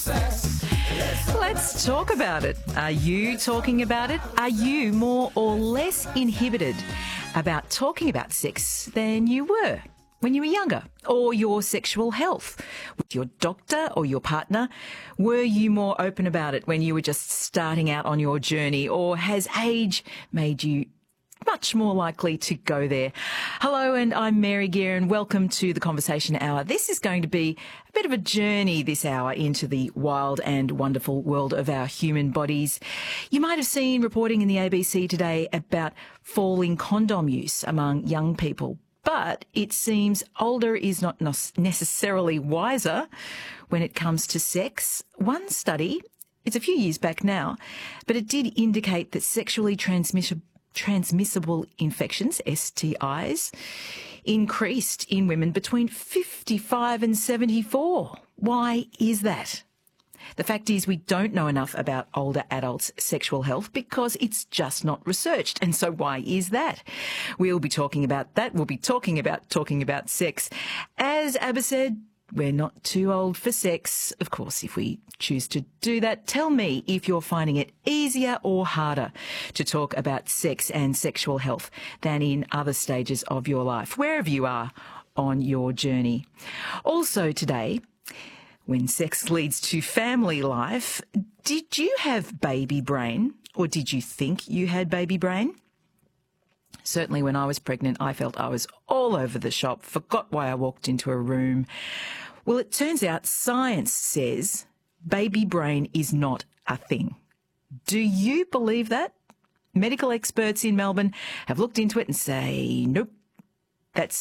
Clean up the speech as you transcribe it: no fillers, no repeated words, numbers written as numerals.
Let's talk about it. Are you talking about it? Are you more or less inhibited about talking about sex than you were when you were younger? Or your sexual health with your doctor or your partner? Were you more open about it when you were just starting out on your journey? Or has age made you much more likely to go there? Hello, and I'm Mary Gear, and welcome to the Conversation Hour. This is going to be a bit of a journey this hour into the wild and wonderful world of our human bodies. You might have seen reporting in the ABC today about falling condom use among young people, but it seems older is not necessarily wiser when it comes to sex. One study, it's a few years back now, but it did indicate that sexually transmissible infections, STIs, increased in women between 55 and 74. Why is that? The fact is we don't know enough about older adults' sexual health because it's just not researched. And so why is that? We'll be talking about that. We'll be talking about sex. As Abba said, we're not too old for sex. Of course, if we choose to do that, tell me if you're finding it easier or harder to talk about sex and sexual health than in other stages of your life, wherever you are on your journey. Also today, when sex leads to family life, did you have baby brain, or did you think you had baby brain? Certainly when I was pregnant, I felt I was all over the shop, forgot why I walked into a room. Well, it turns out science says baby brain is not a thing. Do you believe that? Medical experts in Melbourne have looked into it and say, nope, that's